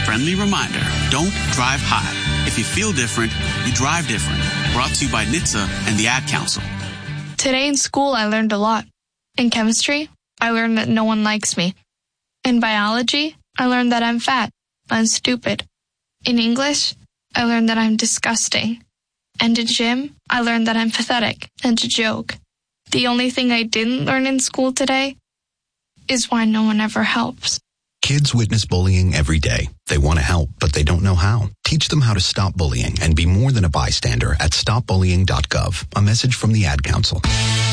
friendly reminder, don't drive high. If you feel different, you drive different. Brought to you by NHTSA and the Ad Council. Today in school, I learned a lot. In chemistry, I learned that no one likes me. In biology, I learned that I'm fat and stupid. In English, I learned that I'm disgusting. And in gym, I learned that I'm pathetic and a joke. The only thing I didn't learn in school today is why no one ever helps. Kids witness bullying every day. They want to help, but they don't know how. Teach them how to stop bullying and be more than a bystander at stopbullying.gov. A message from the Ad Council.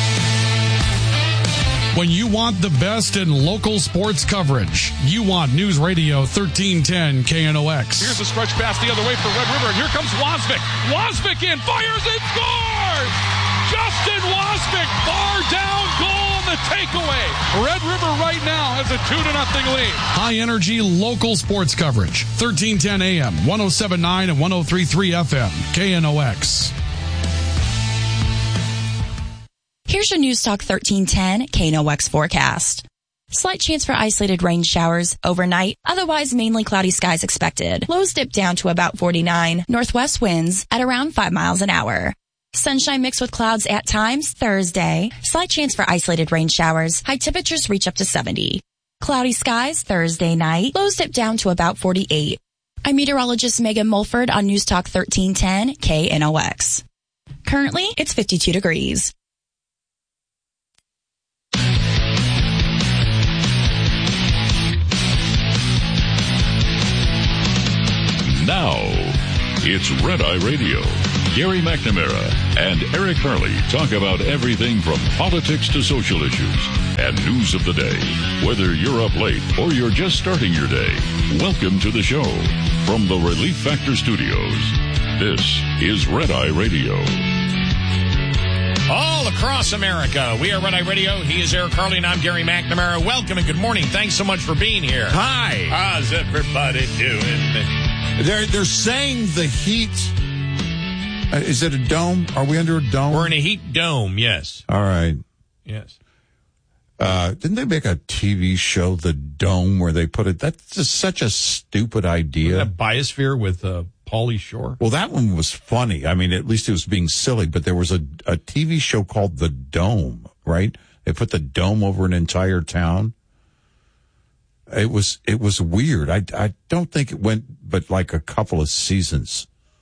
When you want the best in local sports coverage, you want News Radio 1310 KNOX. Here's a stretch pass the other way for Red River, and here comes Wasvik. Wasvik in, fires and scores! Justin Wasvik, far down goal on the takeaway. Red River right now has a 2-0 lead. High energy local sports coverage. 1310 AM, 107.9 and 103.3 FM, KNOX. Here's your News Talk 1310 KNOX forecast. Slight chance for isolated rain showers overnight, otherwise mainly cloudy skies expected. Lows dip down to about 49. Northwest winds at around 5 miles an hour. Sunshine mixed with clouds at times Thursday. Slight chance for isolated rain showers. High temperatures reach up to 70. Cloudy skies Thursday night. Lows dip down to about 48. I'm meteorologist Megan Mulford on News Talk 1310 KNOX. Currently, it's 52 degrees. Now, it's Red Eye Radio. Gary McNamara and Eric Harley talk about everything from politics to social issues and news of the day. Whether you're up late or you're just starting your day, welcome to the show. From the Relief Factor Studios, this is Red Eye Radio. All across America, we are Red Eye Radio. He is Eric Harley, and I'm Gary McNamara. Welcome and good morning. Thanks so much for being here. Hi. How's everybody doing? They're saying the heat. Is it a dome? Are we under a dome? We're in a heat dome, yes. All right. Yes. Didn't they make a TV show, The Dome, where they put it? That's just such a stupid idea. That Biosphere with Pauly Shore? Well, that one was funny. I mean, at least it was being silly, but there was a TV show called The Dome, right? They put the dome over an entire town. It was weird. I don't think it went but like a couple of seasons.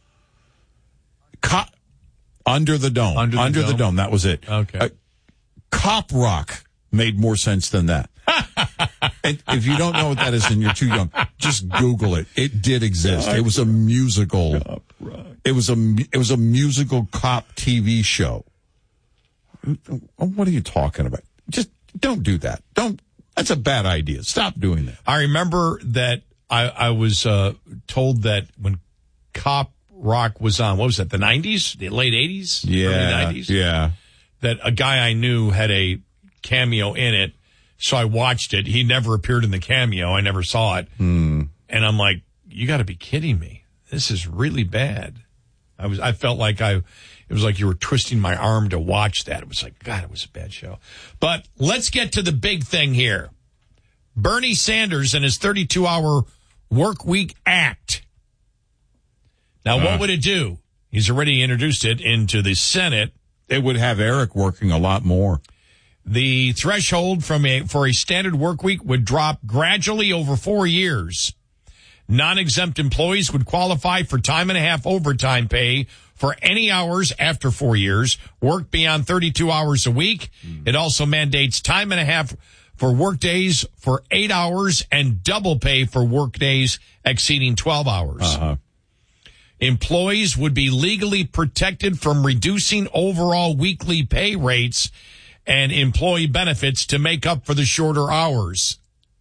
Under the Dome. Under the dome. That was it. Okay. Cop Rock made more sense than that. And if you don't know what that is and you're too young, just Google it. It did exist. It was a musical. It was a musical cop TV show. What are you talking about? Just don't do that. That's a bad idea. Stop doing that. I remember that I was told that when Cop Rock was on, what was that, the 90s? The late 80s? Yeah. Early 90s? Yeah. That a guy I knew had a cameo in it, so I watched it. He never appeared in the cameo. I never saw it. And I'm like, you got to be kidding me. This is really bad. I felt like it was like you were twisting my arm to watch that. It was like, God, it was a bad show. But let's get to the big thing here. Bernie Sanders and his 32-hour work week act. Now, what would it do? He's already introduced it into the Senate. It would have Eric working a lot more. The threshold for a standard work week would drop gradually over 4 years. Non-exempt employees would qualify for time and a half overtime pay for any hours after 4 years, work beyond 32 hours a week. It also mandates time and a half for work days for 8 hours and double pay for work days exceeding 12 hours. Employees would be legally protected from reducing overall weekly pay rates and employee benefits to make up for the shorter hours.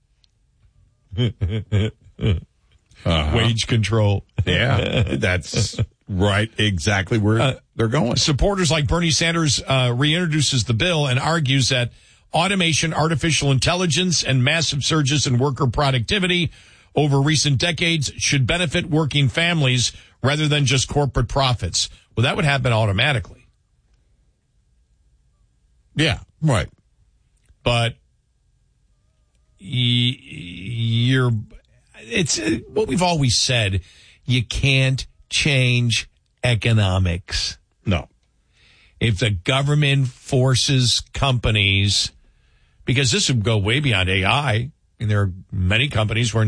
Wage control. Yeah, that's right. Exactly where they're going. Supporters like Bernie Sanders reintroduces the bill and argues that automation, artificial intelligence, and massive surges in worker productivity over recent decades should benefit working families rather than just corporate profits. Well, that would happen automatically. Yeah, right. But it's what we've always said. You can't change economics. No. If the government forces companies, because this would go way beyond AI, and there are many companies where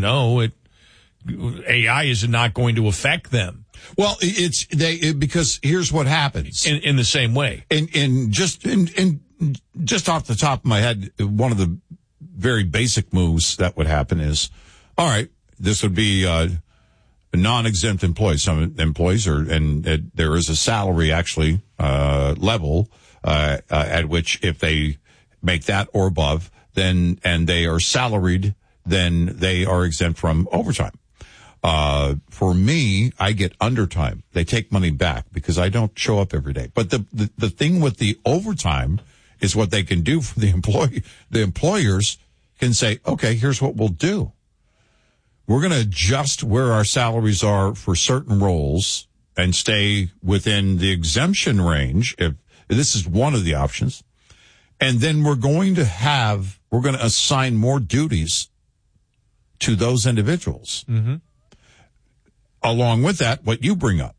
AI is not going to affect them. Well, because here's what happens in the same way. And just off the top of my head, one of the very basic moves that would happen is, all right, this would be non-exempt employees. Some employees there is a salary actually level at which if they make that or above, then and they are salaried, then they are exempt from overtime. For me, I get undertime. They take money back because I don't show up every day. But the thing with the overtime is what they can do for the employee. The employers can say, okay, here's what we'll do. We're going to adjust where our salaries are for certain roles and stay within the exemption range. If this is one of the options. And then we're going to assign more duties to those individuals. Mm-hmm. Along with that, what you bring up,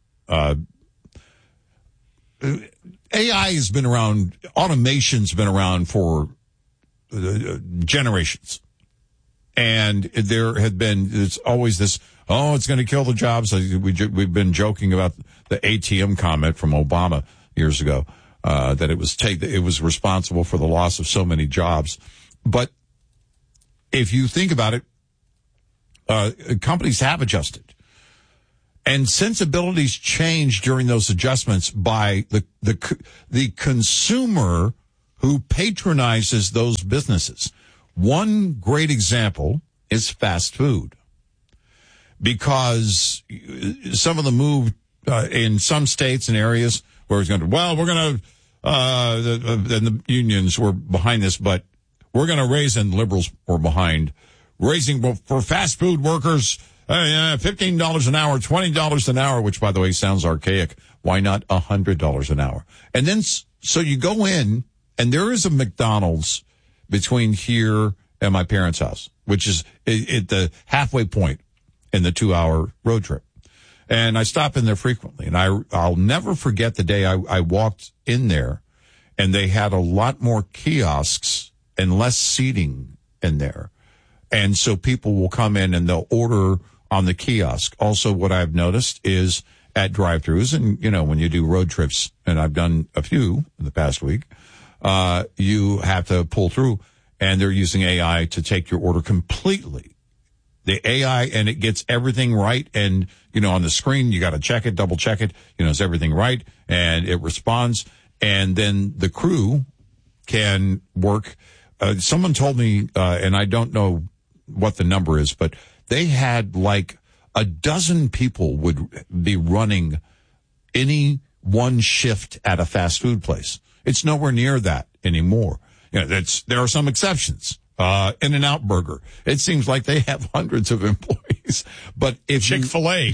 AI has been around, automation's been around for generations. And it's always this, it's going to kill the jobs. We've been joking about the ATM comment from Obama years ago, that it was responsible for the loss of so many jobs. But if you think about it, companies have adjusted. And sensibilities change during those adjustments by the consumer who patronizes those businesses. One great example is fast food, because some of the move in some states and areas where it's going to, the unions were behind this, but we're going to raise, and liberals were behind raising for fast food workers. $15 an hour, $20 an hour, which, by the way, sounds archaic. Why not $100 an hour? And then, so you go in, and there is a McDonald's between here and my parents' house, which is at the halfway point in the 2-hour road trip. And I stop in there frequently. And I'll never forget the day I walked in there, and they had a lot more kiosks and less seating in there. And so people will come in and they'll order on the kiosk. Also, what I've noticed is at drive-thrus, and, when you do road trips, and I've done a few in the past week, you have to pull through, and they're using AI to take your order completely. The AI, and it gets everything right. And, on the screen, you got to check it, double check it. Is everything right? And it responds. And then the crew can work. Someone told me, and I don't know what the number is, but they had like a dozen people would be running any one shift at a fast food place. It's nowhere near that anymore. There are some exceptions. In-N-Out Burger. It seems like they have hundreds of employees, but if Chick-fil-A,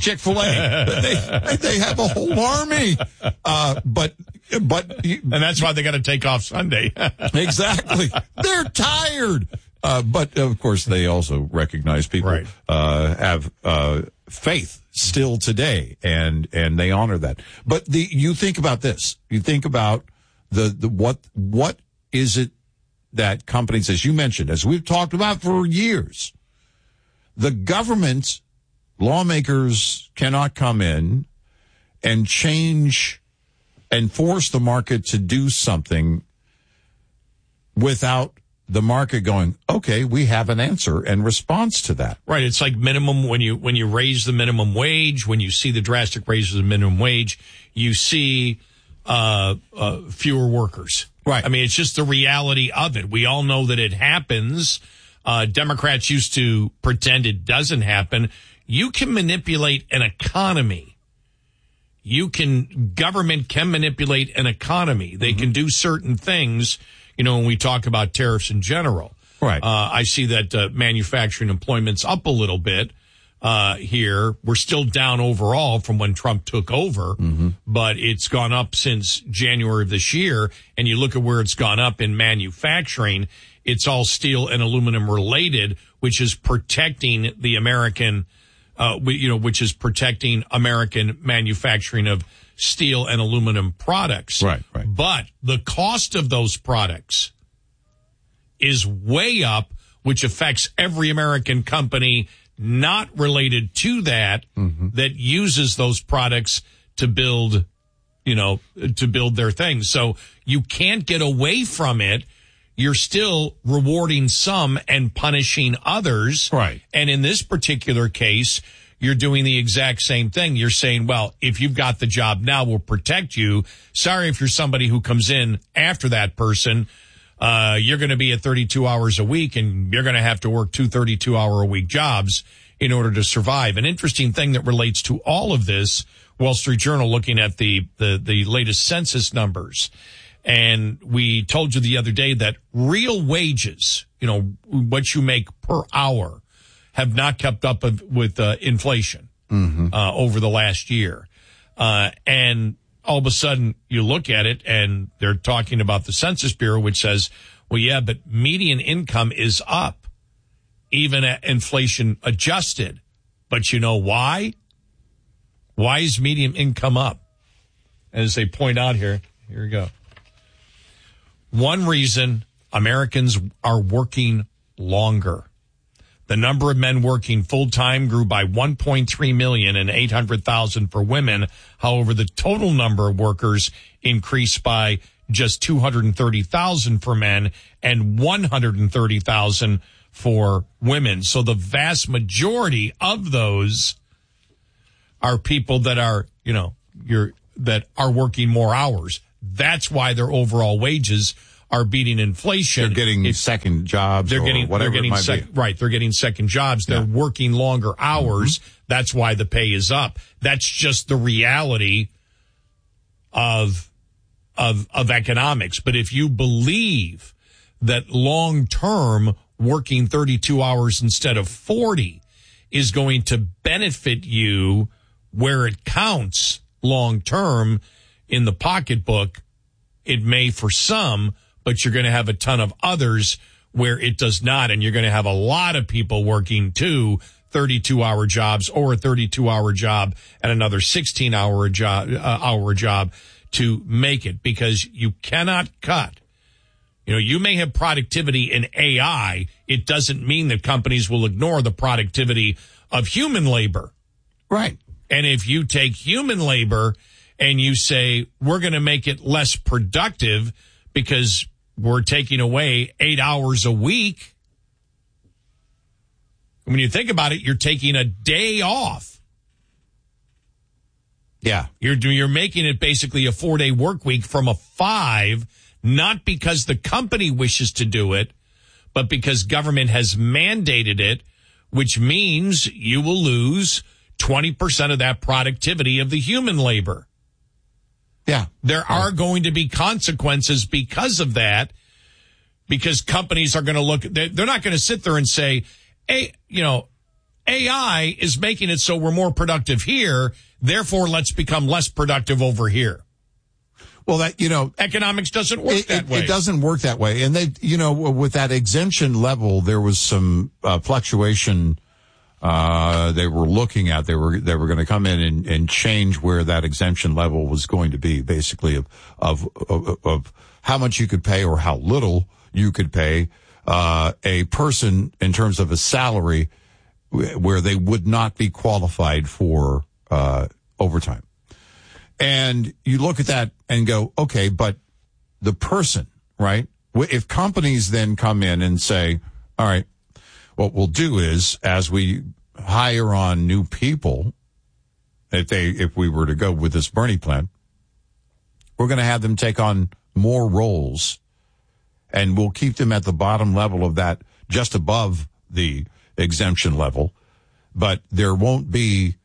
they have a whole army. But and that's why they got to take off Sunday. Exactly. They're tired. But of course they also recognize people, have, faith still today, and they honor that. But you think about this. You think about what is it that companies, as you mentioned, as we've talked about for years, the government, lawmakers cannot come in and change and force the market to do something without the market going, okay, we have an answer and response to that. Right. It's like minimum, when you raise the minimum wage, when you see the drastic raises of minimum wage, you see fewer workers. Right. I mean, it's just the reality of it. We all know that it happens. Democrats used to pretend it doesn't happen. You can manipulate an economy. Government can manipulate an economy. They can do certain things, when we talk about tariffs in general. Right. I see that manufacturing employment's up a little bit. Here. We're still down overall from when Trump took over, but it's gone up since January of this year. And you look at where it's gone up in manufacturing, it's all steel and aluminum related, which is protecting the American, which is protecting American manufacturing of steel and aluminum products. Right. But the cost of those products is way up, which affects every American company not related to that, that uses those products to build, their things. So you can't get away from it. You're still rewarding some and punishing others. Right. And in this particular case, you're doing the exact same thing. You're saying, well, if you've got the job now, we'll protect you. Sorry if you're somebody who comes in after that person. You're going to be at 32 hours a week, and you're going to have to work 2 32-hour-a-week jobs in order to survive. An interesting thing that relates to all of this, Wall Street Journal looking at the latest census numbers. And we told you the other day that real wages, what you make per hour, have not kept up with inflation over the last year. And all of a sudden you look at it and they're talking about the Census Bureau, which says, well, yeah, but median income is up, even at inflation adjusted. But you know why? Why is median income up? As they point out here we go. One reason Americans are working longer. The number of men working full-time grew by 1.3 million and 800,000 for women. However, the total number of workers increased by just 230,000 for men and 130,000 for women. So the vast majority of those are people that are, that are working more hours. That's why their overall wages are beating inflation. They're getting second jobs. They're getting right. They're getting second jobs. They're working longer hours. That's why the pay is up. That's just the reality of economics. But if you believe that long term working 32 hours instead of 40 is going to benefit you where it counts long term in the pocketbook, it may for some, but you're going to have a ton of others where it does not. And you're going to have a lot of people working 32-hour jobs or a 32-hour job and another 16-hour job to make it, because you cannot cut. You may have productivity in AI. It doesn't mean that companies will ignore the productivity of human labor. Right. And if you take human labor and you say, we're going to make it less productive because we're taking away 8 hours a week. When you think about it, you're taking a day off. Yeah. You're making it basically a 4-day work week from a 5, not because the company wishes to do it, but because government has mandated it, which means you will lose 20% of that productivity of the human labor. Yeah. There are going to be consequences because of that, because companies are going to look, they're not going to sit there and say, hey, AI is making it so we're more productive here, therefore let's become less productive over here. Well, economics doesn't work that way. It doesn't work that way. And with that exemption level, there was some fluctuation they were looking at. They were going to come in and change where that exemption level was going to be, basically of how much you could pay or how little you could pay a person in terms of a salary where they would not be qualified for overtime. And you look at that and go, okay, but the person, right? If companies then come in and say, all right, what we'll do is, as we hire on new people, if we were to go with this Bernie plan, we're going to have them take on more roles, and we'll keep them at the bottom level of that, just above the exemption level. But there won't be,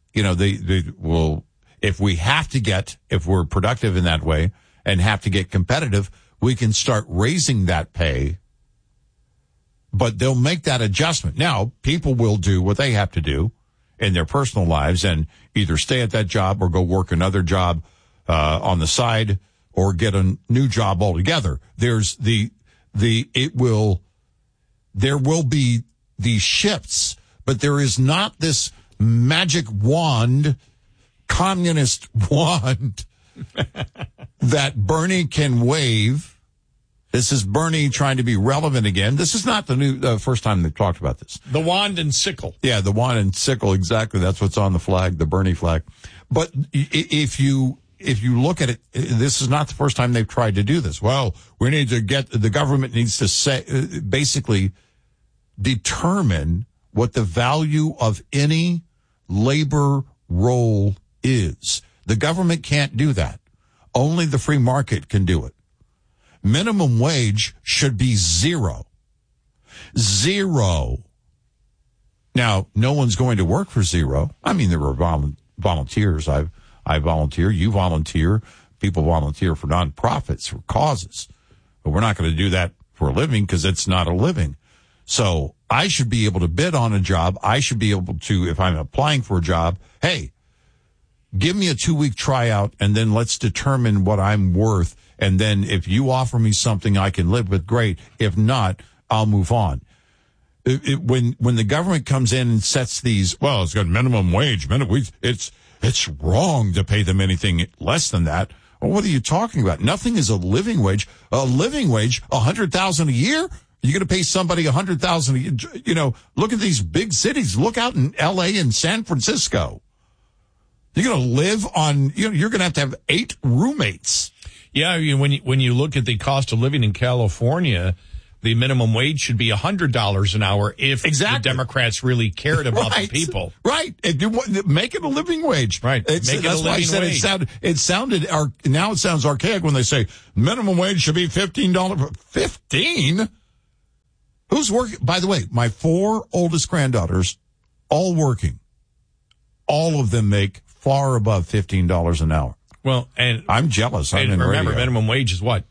if we're productive in that way and have to get competitive, we can start raising that pay. But they'll make that adjustment. Now, people will do what they have to do in their personal lives and either stay at that job or go work another job on the side or get a new job altogether. There's the there will be these shifts, but there is not this magic wand, communist wand that Bernie can wave. This is Bernie trying to be relevant again. This is not the first time they've talked about this. The wand and sickle. Yeah, the wand and sickle, exactly. That's what's on the flag, the Bernie flag. But if you look at it, this is not the first time they've tried to do this. Well, the government needs to basically determine what the value of any labor role is. The government can't do that. Only the free market can do it. Minimum wage should be zero. Zero. Now, no one's going to work for zero. I mean, there were volunteers. I volunteer. You volunteer. People volunteer for nonprofits, for causes. But we're not going to do that for a living because it's not a living. So I should be able to bid on a job. I should be able to, if I'm applying for a job, hey, give me a 2-week tryout and then let's determine what I'm worth. And then if you offer me something I can live with, great. If not, I'll move on. When the government comes in and sets these, well, it's got minimum wage, it's wrong to pay them anything less than that. Well, what are you talking about? Nothing is a living wage. A living wage, $100,000 a year? You're going to pay somebody $100,000 a year? You know, look at these big cities. Look out in L.A. and San Francisco. You're going to live on, you're going to have 8 roommates. Yeah, when you look at the cost of living in California, the minimum wage should be $100 an hour if the Democrats really cared about the people. Right. Make it a living wage. Right. That's why I said it sounded, now it sounds archaic when they say minimum wage should be $15. 15? Who's working? By the way, my 4 oldest granddaughters, all working. All of them make far above $15 an hour. Well, and I'm jealous. Remember, minimum wage is what?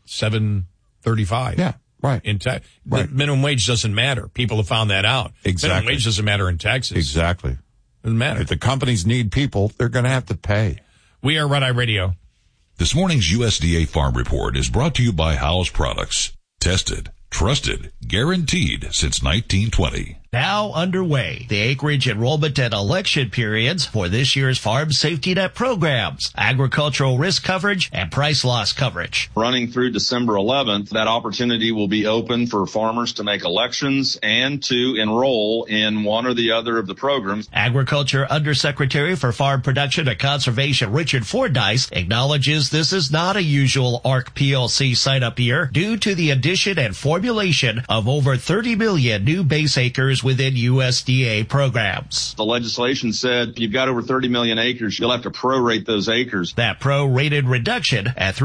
$7.35. Yeah, right. The minimum wage doesn't matter. People have found that out. Exactly. Minimum wage doesn't matter in Texas. Exactly. Doesn't matter. If the companies need people, they're going to have to pay. We are Red Eye Radio. This morning's USDA Farm Report is brought to you by Howes Products. Tested, trusted, guaranteed since 1920. Now underway, the acreage enrollment and election periods for this year's Farm Safety Net programs, agricultural risk coverage, and price loss coverage. Running through December 11th, that opportunity will be open for farmers to make elections and to enroll in one or the other of the programs. Agriculture Undersecretary for Farm Production and Conservation Richard Fordyce acknowledges this is not a usual ARC PLC sign-up year due to the addition and formulation of over 30 million new base acres within USDA programs. The legislation said if you've got over 30 million acres, you'll have to prorate those acres. That prorated reduction at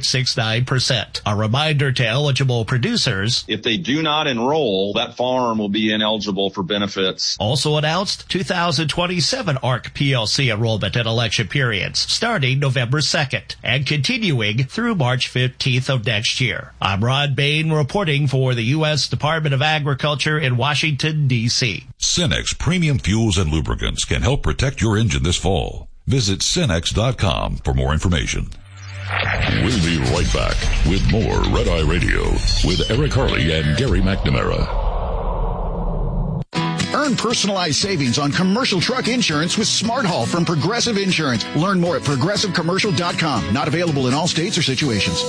3.69%. A reminder to eligible producers, if they do not enroll, that farm will be ineligible for benefits. Also announced 2027 ARC PLC enrollment and election periods starting November 2nd and continuing through March 15th of next year. I'm Rod Bain reporting for the U.S. Department of Agriculture in Washington, D.C. Cenex Premium Fuels and Lubricants can help protect your engine this fall. Visit Cenex.com for more information. We'll be right back with more Red Eye Radio with Eric Harley and Gary McNamara. Earn personalized savings on commercial truck insurance with Smart Haul from Progressive Insurance. Learn more at progressivecommercial.com. Not available in all states or situations.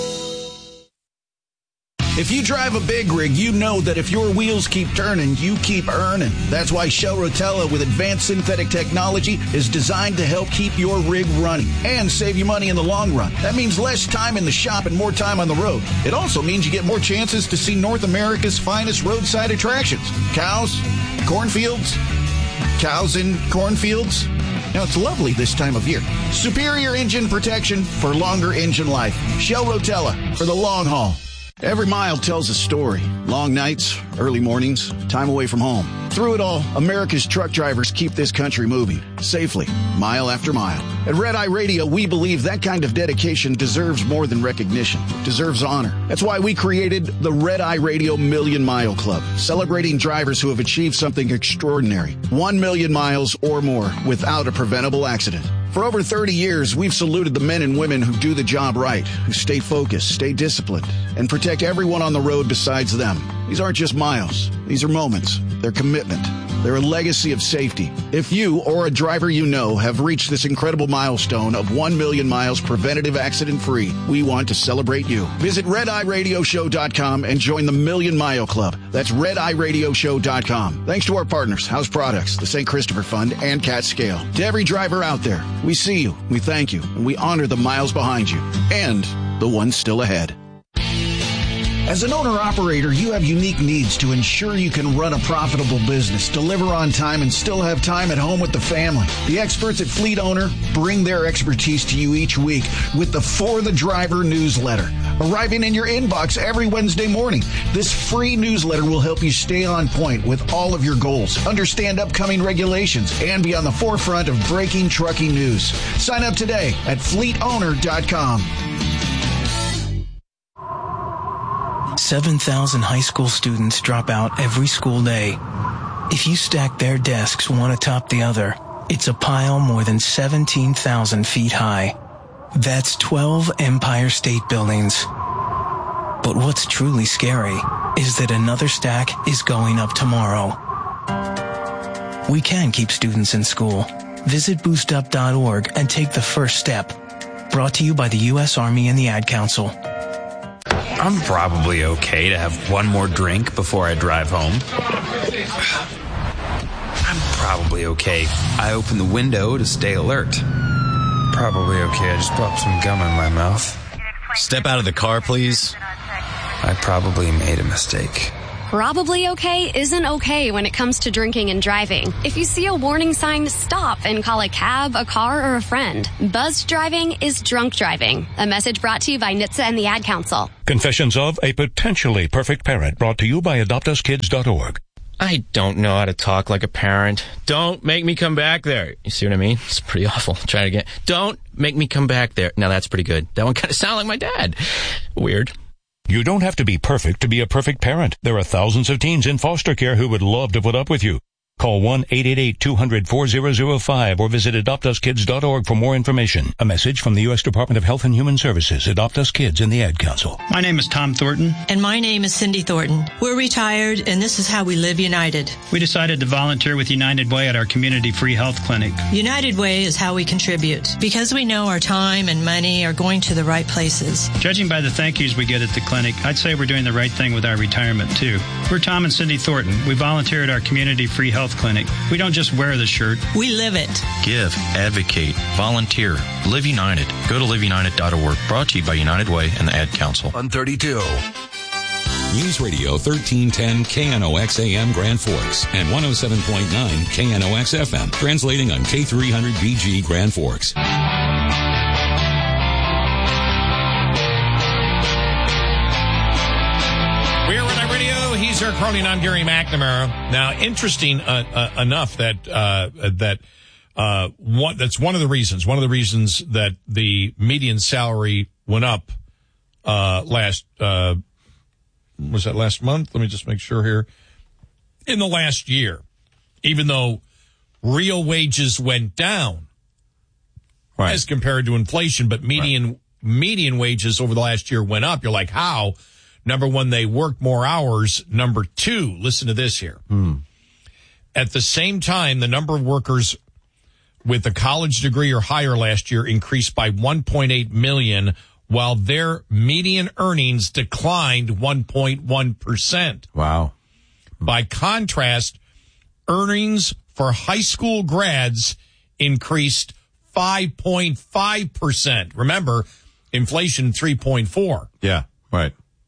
If you drive a big rig, you know that if your wheels keep turning, you keep earning. That's why Shell Rotella with advanced synthetic technology is designed to help keep your rig running and save you money in the long run. That means less time in the shop and more time on the road. It also means you get more chances to see North America's finest roadside attractions. Cows, cornfields, cows in cornfields. Now, it's lovely this time of year. Superior engine protection for longer engine life. Shell Rotella for the long haul. Every mile tells a story. Long nights, early mornings, time away from home. Through it all, America's truck drivers keep this country moving safely, mile after mile. At Red Eye Radio, we believe that kind of dedication deserves more than recognition, deserves honor. That's why we created the Red Eye Radio Million Mile Club, celebrating drivers who have achieved something extraordinary. 1 million miles or more without a preventable accident. For over 30 years, we've saluted the men and women who do the job right, who stay focused, stay disciplined, and protect everyone on the road besides them. These aren't just miles. These are moments. They're commitment. They're a legacy of safety. If you or a driver you know have reached this incredible milestone of 1 million miles preventative accident-free, we want to celebrate you. Visit RedEyeRadioShow.com and join the Million Mile Club. That's RedEyeRadioShow.com. Thanks to our partners, House Products, the St. Christopher Fund, and Cat Scale. To every driver out there, we see you, we thank you, and we honor the miles behind you and the ones still ahead. As an owner-operator, you have unique needs to ensure you can run a profitable business, deliver on time, and still have time at home with the family. The experts at Fleet Owner bring their expertise to you each week with the For the Driver newsletter, arriving in your inbox every Wednesday morning. This free newsletter will help you stay on point with all of your goals, understand upcoming regulations, and be on the forefront of breaking trucking news. Sign up today at fleetowner.com. 7,000 high school students drop out every school day. If you stack their desks one atop the other, it's a pile more than 17,000 feet high. That's 12 Empire State Buildings. But what's truly scary is that another stack is going up tomorrow. We can keep students in school. Visit boostup.org and take the first step. Brought to you by the U.S. Army and the Ad Council. I'm probably okay to have one more drink before I drive home. I'm probably okay. I open the window to stay alert. Probably okay. I just popped some gum in my mouth. Step out of the car, please. I probably made a mistake. Probably okay isn't okay when it comes to drinking and driving. If you see a warning sign, stop and call a cab, a car, or a friend. Buzzed driving is drunk driving. A message brought to you by NHTSA and the Ad Council. Confessions of a Potentially Perfect Parent, brought to you by AdoptUsKids.org. I don't know how to talk like a parent. Don't make me come back there. You see what I mean? It's pretty awful. Try it again. Don't make me come back there. Now that's pretty good. That one kind of sounded like my dad. Weird. You don't have to be perfect to be a perfect parent. There are thousands of teens in foster care who would love to put up with you. Call 1-888-200-4005 or visit AdoptUsKids.org for more information. A message from the U.S. Department of Health and Human Services, Adopt Us Kids, and the Ad Council. My name is Tom Thornton. And my name is Cindy Thornton. We're retired, and this is how we live United. We decided to volunteer with United Way at our community free health clinic. United Way is how we contribute, because we know our time and money are going to the right places. Judging by the thank yous we get at the clinic, I'd say we're doing the right thing with our retirement, too. We're Tom and Cindy Thornton. We volunteer at our community free health clinic. We don't just wear the shirt. We live it. Give, advocate, volunteer, Live United. Go to liveunited.org. Brought to you by United Way and the Ad Council. On 32. News Radio 1310 KNOX AM Grand Forks and 107.9 KNOX FM. Translating on K300BG Grand Forks. He's Eric Harley, and I'm Gary McNamara. Now, interesting enough that that's one of the reasons that the median salary went up was that last month? Let me just make sure here. In the last year, even though real wages went down as compared to inflation, but median wages over the last year went up. You're like, how? Number one, they work more hours. Number two, listen to this here. At the same time, the number of workers with a college degree or higher last year increased by 1.8 million, while their median earnings declined 1.1%. Wow. By contrast, earnings for high school grads increased 5.5%. Remember, inflation 3.4. Yeah, right.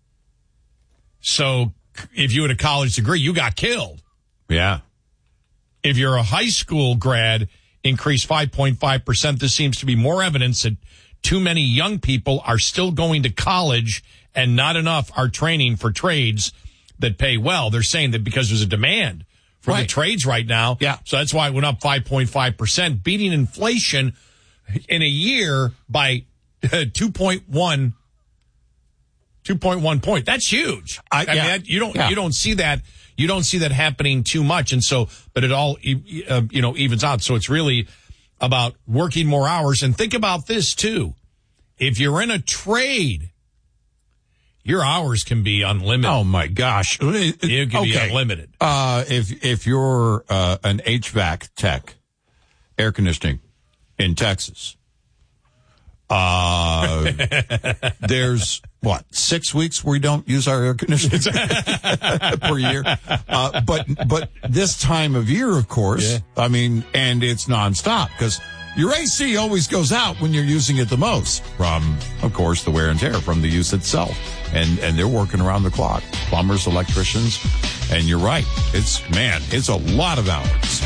So if you had a college degree, you got killed. Yeah. If you're a high school grad, increased 5.5%. This seems to be more evidence that too many young people are still going to college and not enough are training for trades that pay well. They're saying that because there's a demand for the trades right now. Yeah. So that's why it went up 5.5%, beating inflation in a year by 2.1 point. That's huge. I mean, you don't see that. You don't see that happening too much. And so, but it all, evens out. So it's really, about working more hours. And think about this, too. If you're in a trade, your hours can be unlimited. Oh, my gosh. It can be unlimited. If you're an HVAC tech, air conditioning in Texas, there's 6 weeks we don't use our air conditioning per year. But this time of year, of course, I mean, and it's nonstop because your AC always goes out when you're using it the most from, of course, the wear and tear from the use itself. And they're working around the clock. Plumbers, electricians. And you're right. It's a lot of hours.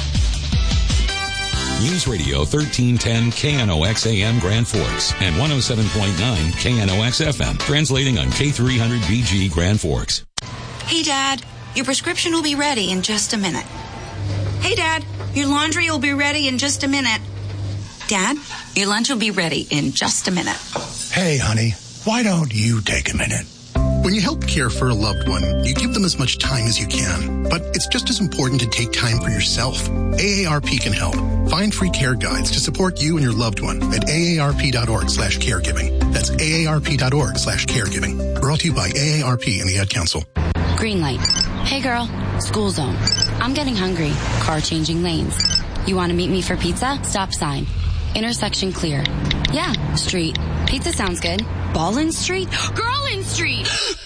News Radio 1310 KNOX AM Grand Forks and 107.9 KNOX FM. Translating on K300BG Grand Forks. Hey, Dad, your prescription will be ready in just a minute. Hey, Dad, your laundry will be ready in just a minute. Dad, your lunch will be ready in just a minute. Hey, honey, why don't you take a minute? When you help care for a loved one, you give them as much time as you can. But it's just as important to take time for yourself. AARP can help. Find free care guides to support you and your loved one at aarp.org/caregiving. That's aarp.org/caregiving. Brought to you by AARP and the Ad Council. Green light. Hey girl, school zone. I'm getting hungry. Car changing lanes. You want to meet me for pizza? Stop sign. Intersection clear. Yeah, street. Pizza sounds good. Ballin Street? Girlin Street!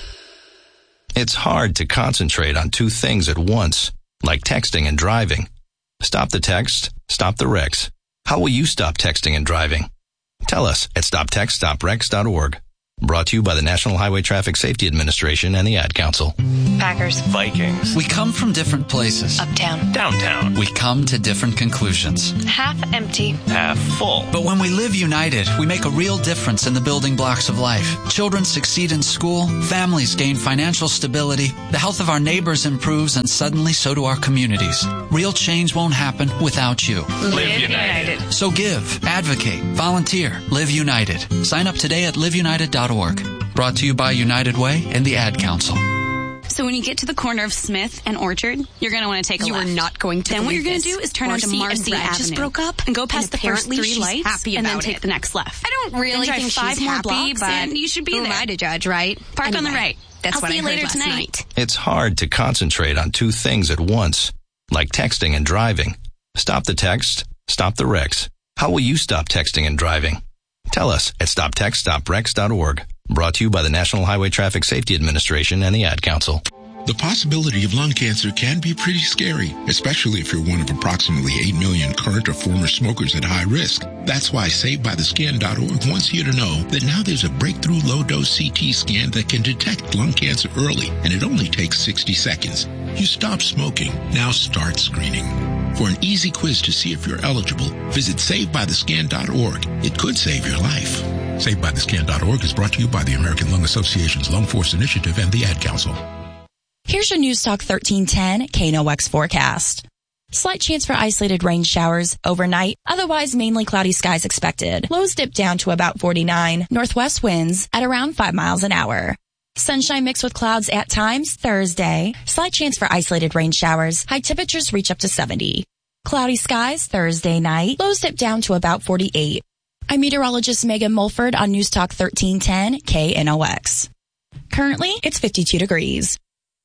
It's hard to concentrate on two things at once, like texting and driving. Stop the text, stop the wrecks. How will you stop texting and driving? Tell us at stoptextstopwrecks.org. Brought to you by the National Highway Traffic Safety Administration and the Ad Council. Packers. Vikings. We come from different places. Uptown. Downtown. We come to different conclusions. Half empty. Half full. But when we live united, we make a real difference in the building blocks of life. Children succeed in school, families gain financial stability, the health of our neighbors improves, and suddenly so do our communities. Real change won't happen without you. Live united. So give, advocate, volunteer, live united. Sign up today at liveunited.org. Brought to you by United Way and the Ad Council. So when you get to the corner of Smith and Orchard, you're going to want to take a left. You are not going to. Then what you're going to do is turn onto Marcy Avenue. Just broke up and go past the first three lights and then take the next left. I don't really think she's 5 more happy, blocks but and you should be who there. am I to judge, right? Park on the right. That's what I'll see I you heard later last tonight. night. It's hard to concentrate on two things at once, like texting and driving. Stop the text, stop the wrecks. How will you stop texting and driving? Tell us at stoptextstopwrecks.org. Brought to you by the National Highway Traffic Safety Administration and the Ad Council. The possibility of lung cancer can be pretty scary, especially if you're one of approximately 8 million current or former smokers at high risk. That's why SaveByTheScan.org wants you to know that now there's a breakthrough low-dose CT scan that can detect lung cancer early, and it only takes 60 seconds. You stop smoking, now start screening. For an easy quiz to see if you're eligible, visit SaveByTheScan.org. It could save your life. SaveByTheScan.org is brought to you by the American Lung Association's Lung Force Initiative and the Ad Council. Here's your News Talk 1310 KNOX forecast. Slight chance for isolated rain showers overnight, otherwise mainly cloudy skies expected. Lows dip down to about 49, northwest winds at around 5 miles an hour. Sunshine mixed with clouds at times Thursday. Slight chance for isolated rain showers. High temperatures reach up to 70. Cloudy skies Thursday night. Lows dip down to about 48. I'm meteorologist Megan Mulford on News Talk 1310 KNOX. Currently, it's 52 degrees.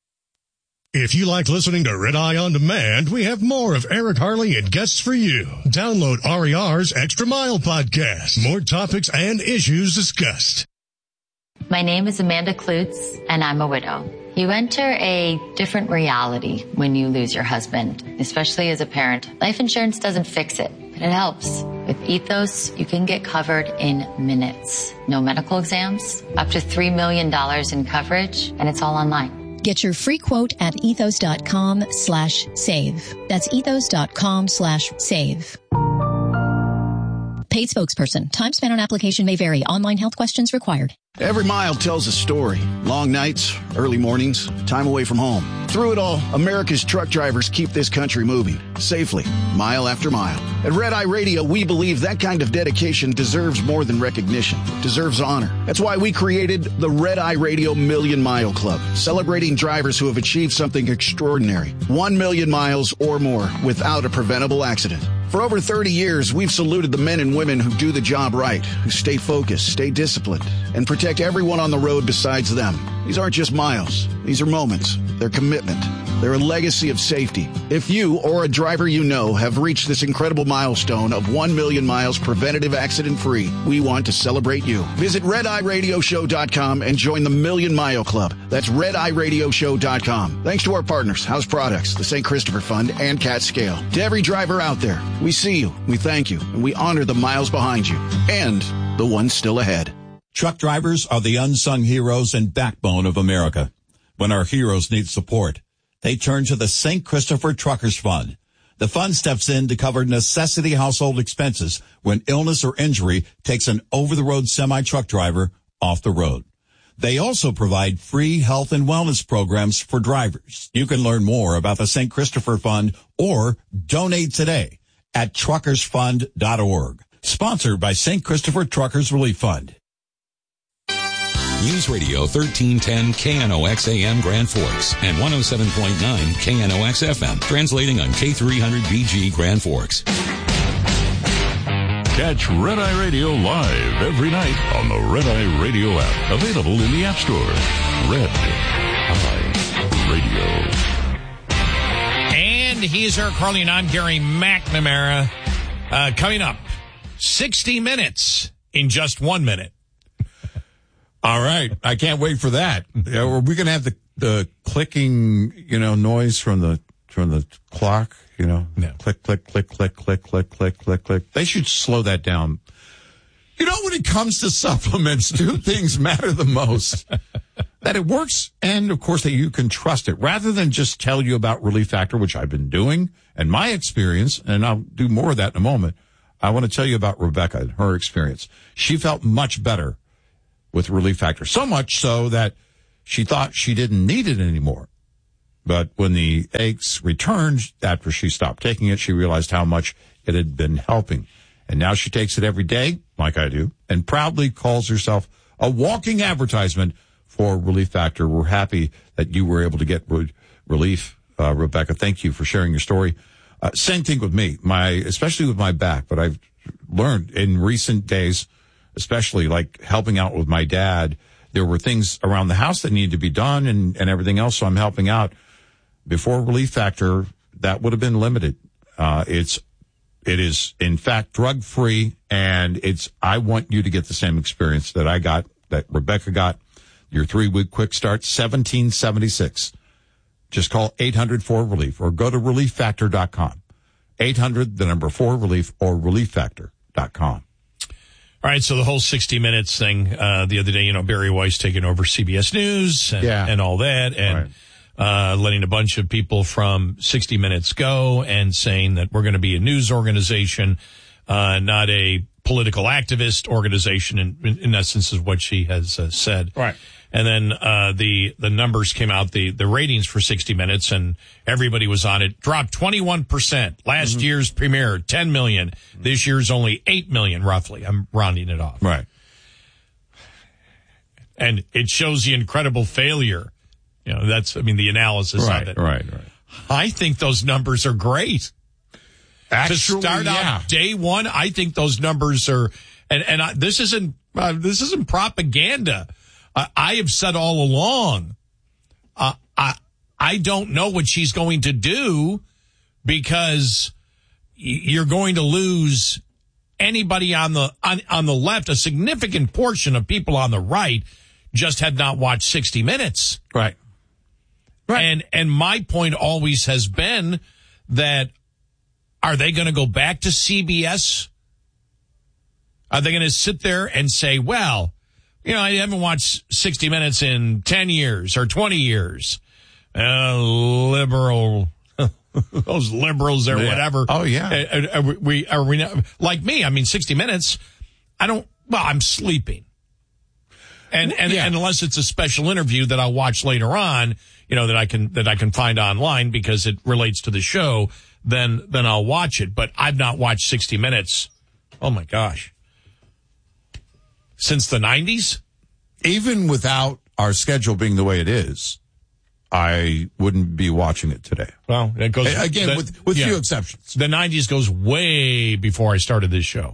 If you like listening to Red Eye On Demand, we have more of Eric Harley and guests for you. Download RER's Extra Mile podcast. More topics and issues discussed. My name is Amanda Klutz, and I'm a widow. You enter a different reality when you lose your husband, especially as a parent. Life insurance doesn't fix it, but it helps. With Ethos, you can get covered in minutes. No medical exams, up to $3 million in coverage, and it's all online. Get your free quote at ethos.com/save. That's ethos.com/save. Paid spokesperson. Time spent on application may vary. Online health questions required. Every mile tells a story. Long nights, early mornings, time away from home. Through it all, America's truck drivers keep this country moving, safely, mile after mile. At Red Eye Radio, we believe that kind of dedication deserves more than recognition, deserves honor. That's why we created the Red Eye Radio Million Mile Club, celebrating drivers who have achieved something extraordinary. 1 million miles or more without a preventable accident. For over 30 years, we've saluted the men and women who do the job right, who stay focused, stay disciplined, and protect everyone on the road besides them. These aren't just miles. These are moments. They're commitment. They're a legacy of safety. If you or a driver you know have reached this incredible milestone of 1 million miles preventative accident-free, we want to celebrate you. Visit RedEyeRadioShow.com and join the Million Mile Club. That's RedEyeRadioShow.com. Thanks to our partners, House Products, the St. Christopher Fund, and Cat Scale. To every driver out there, we see you, we thank you, and we honor the miles behind you and the ones still ahead. Truck drivers are the unsung heroes and backbone of America. When our heroes need support, they turn to the St. Christopher Truckers Fund. The fund steps in to cover necessity household expenses when illness or injury takes an over-the-road semi-truck driver off the road. They also provide free health and wellness programs for drivers. You can learn more about the St. Christopher Fund or donate today at truckersfund.org. Sponsored by St. Christopher Truckers Relief Fund. News Radio 1310 KNOX AM Grand Forks and 107.9 KNOX FM. Translating on K300BG Grand Forks. Catch Red Eye Radio live every night on the Red Eye Radio app. Available in the App Store. Red Eye Radio. And he's Eric Harley and I'm Gary McNamara. Coming up, 60 minutes in just 1 minute. All right. I can't wait for that. Are we going to have the clicking, noise from the clock? No. Click, click, click, click, click, click, click, click, click. They should slow that down. When it comes to supplements, two things matter the most. That it works and, of course, that you can trust it. Rather than just tell you about Relief Factor, which I've been doing, and my experience, and I'll do more of that in a moment, I want to tell you about Rebecca and her experience. She felt much better with Relief Factor. So much so that she thought she didn't need it anymore. But when the aches returned after she stopped taking it, she realized how much it had been helping. And now she takes it every day, like I do, and proudly calls herself a walking advertisement for Relief Factor. We're happy that you were able to get relief, Rebecca. Thank you for sharing your story. Same thing with me, especially with my back. But I've learned in recent days, especially like helping out with my dad, there were things around the house that needed to be done and everything else. So I'm helping out. Before Relief Factor, that would have been limited. It is in fact drug free, and I want you to get the same experience that I got, that Rebecca got. Your 3-week quick start, $17.76. Just call 800-4RELIEF or go to ReliefFactor.com. 800-4RELIEF or ReliefFactor.com. All right, so the whole 60 Minutes thing, the other day, Barry Weiss taking over CBS News and all that, and letting a bunch of people from 60 Minutes go and saying that we're going to be a news organization, not a political activist organization, in essence is what she has said. Right. And then the numbers came out, the ratings for 60 Minutes, and everybody was on it, dropped 21%. Last year's premiere, 10 million. This year's only 8 million, roughly. I'm rounding it off. Right. And it shows the incredible failure. The analysis of it. Right. I think those numbers are great. Actually, to start out day one, I think those numbers are, this isn't propaganda. I have said all along, I don't know what she's going to do, because you're going to lose anybody on the left. A significant portion of people on the right just had not watched 60 Minutes. Right. And my point always has been that, are they going to go back to CBS? Are they going to sit there and say, well, I haven't watched 60 Minutes in 10 years or 20 years. Liberal, those liberals or whatever. Oh, yeah. Are we not, like me, 60 Minutes, I'm sleeping. And unless it's a special interview that I'll watch later on, that I can find online because it relates to the show, then I'll watch it. But I've not watched 60 Minutes. Oh my gosh. Since the 90s? Even without our schedule being the way it is, I wouldn't be watching it today. Well, it goes again with few exceptions. The 90s goes way before I started this show.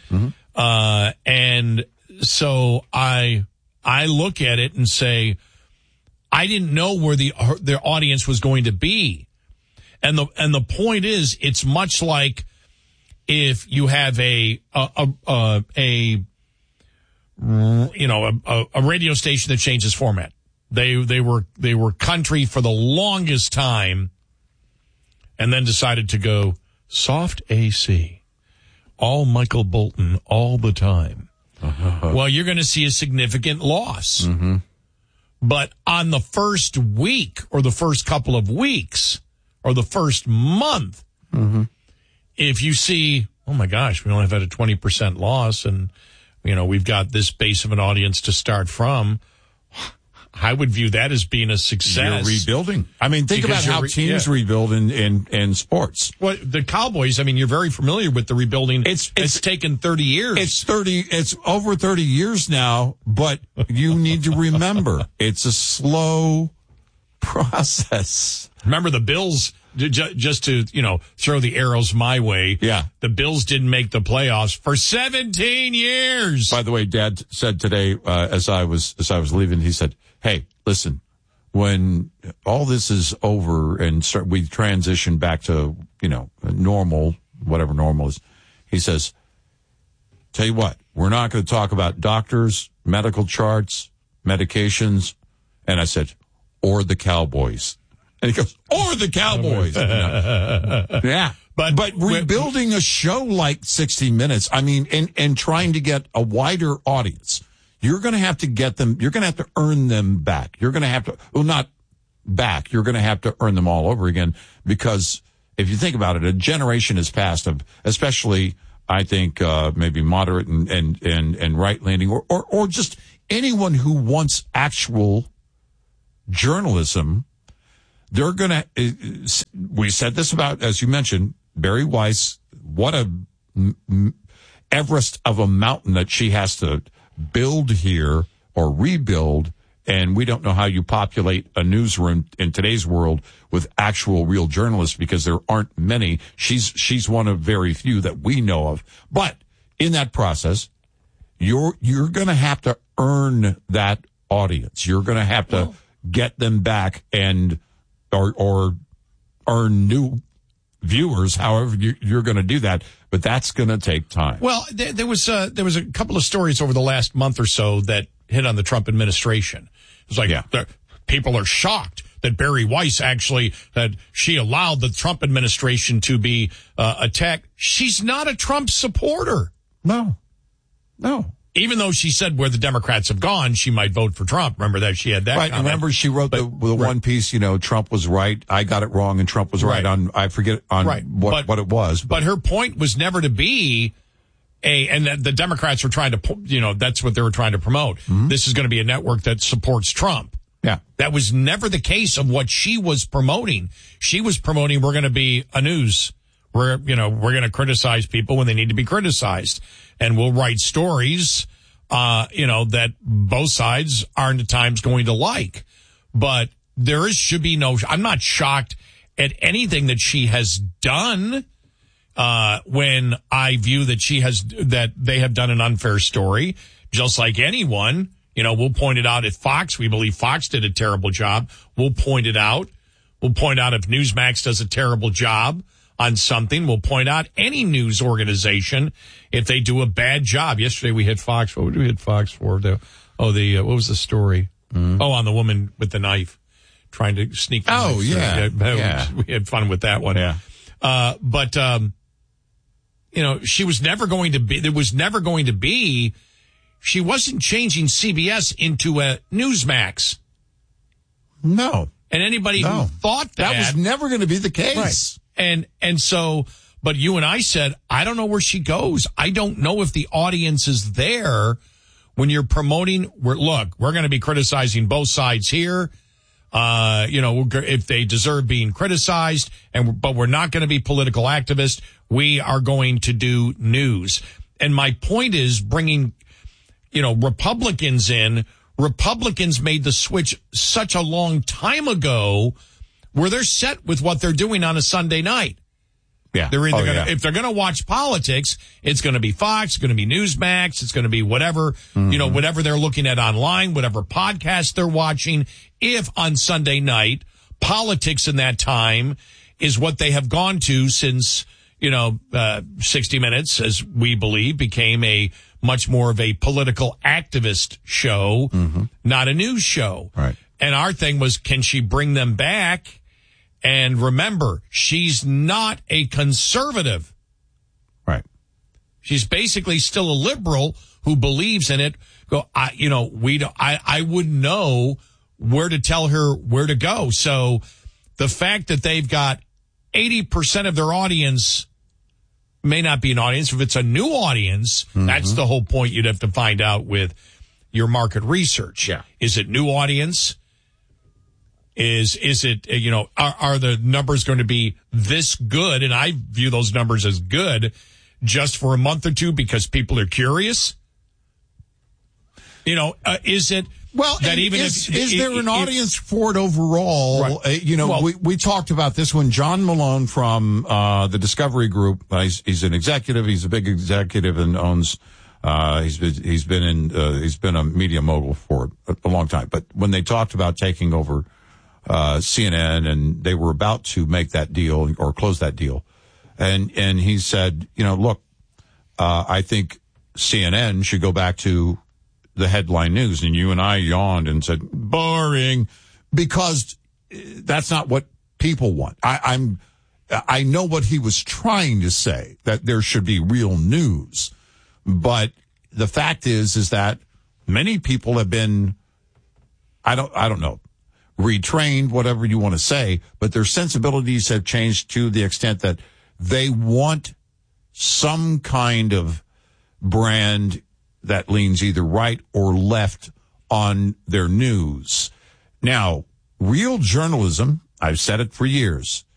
And so I look at it and say, I didn't know where their audience was going to be. And the point is, it's much like if you have a radio station that changes format. They were country for the longest time, and then decided to go soft AC, all Michael Bolton all the time. Well, you're going to see a significant loss. But on the first week or the first couple of weeks or the first month, if you see, oh my gosh, we only have had a 20% loss and, we've got this base of an audience to start from, I would view that as being a success. You're rebuilding. I mean, think about how teams rebuild in sports. Well, the Cowboys, you're very familiar with the rebuilding. It's taken 30 years. It's over 30 years now, but you need to remember, it's a slow process. Remember the Bills, just to, throw the arrows my way. Yeah. The Bills didn't make the playoffs for 17 years. By the way, Dad said today, as I was leaving, he said, hey, listen, when all this is over and we transition back to, normal, whatever normal is, he says, tell you what, we're not going to talk about doctors, medical charts, medications. And I said, or the Cowboys. And he goes, or the Cowboys. Yeah. But rebuilding a show like 60 Minutes, and trying to get a wider audience, you're going to have to get them, you're going to have to earn them back. You're going to have to, not back, you're going to have to earn them all over again, because if you think about it, a generation has passed of, especially, I think, maybe moderate and right-leaning, or just anyone who wants actual journalism. They're going to, we said this about, as you mentioned, Barry Weiss, what a Everest of a mountain that she has to build here or rebuild. And we don't know how you populate a newsroom in today's world with actual real journalists, because there aren't many. She's one of very few that we know of. But in that process, you're going to have to earn that audience. You're going to have to get them back and or earn new viewers, however you're going to do that, but that's going to take time. Well, there was a couple of stories over the last month or so that hit on the Trump administration. It was like people are shocked that Barry Weiss that she allowed the Trump administration to be attacked. She's not a Trump supporter. No. Even though she said where the Democrats have gone, she might vote for Trump. Remember that she had that comment. Remember she wrote the one piece, Trump was right, I got it wrong, and Trump was right on, I forget on what it was. But her point was never to be and the Democrats were trying to, that's what they were trying to promote. This is going to be a network that supports Trump. Yeah. That was never the case of what she was promoting. She was promoting, we're going to be a news. We're going to criticize people when they need to be criticized. And we'll write stories, that both sides aren't at times going to like. But should be I'm not shocked at anything that she has done, when I view that they have done an unfair story, just like anyone. We'll point it out at Fox. We believe Fox did a terrible job. We'll point it out. We'll point out if Newsmax does a terrible job on something. We'll point out any news organization if they do a bad job. Yesterday we hit Fox. What did we hit Fox for? What was the story? On the woman with the knife trying to sneak. Yeah. We had fun with that one. Yeah. But she was never going to be. There was never going to be. She wasn't changing CBS into a Newsmax. No. And anybody who thought that was never going to be the case. Right. And so, but you and I said, I don't know where she goes. I don't know if the audience is there when you're promoting. We're going to be criticizing both sides here. if they deserve being criticized, but we're not going to be political activists. We are going to do news. And my point is bringing, Republicans in. Republicans made the switch such a long time ago where they're set with what they're doing on a Sunday night. Yeah. They're either if they're going to watch politics, it's going to be Fox, it's going to be Newsmax, it's going to be whatever, whatever they're looking at online, whatever podcast they're watching. If on Sunday night, politics in that time is what they have gone to since, 60 Minutes, as we believe, became a much more of a political activist show, not a news show. Right. And our thing was, can she bring them back? And remember, she's not a conservative. Right. She's basically still a liberal who believes in it. I wouldn't know where to tell her where to go. So the fact that they've got 80% of their audience may not be an audience. If it's a new audience, that's the whole point you'd have to find out with your market research. Yeah. Is it new audience? Is it, are the numbers going to be this good? And I view those numbers as good just for a month or two because people are curious. Is it that even is there an audience for it overall? Right. We talked about this when John Malone from the Discovery Group, he's an executive, he's a big executive and owns he's been a media mogul for a long time. But when they talked about taking over CNN, and they were about to make that deal or close that deal. And he said, look, I think CNN should go back to the headline news. And you and I yawned and said, boring, because that's not what people want. I know what he was trying to say, that there should be real news. But the fact is that many people have been, I don't know, retrained, whatever you want to say, but their sensibilities have changed to the extent that they want some kind of brand that leans either right or left on their news. Now, real journalism, I've said it for years,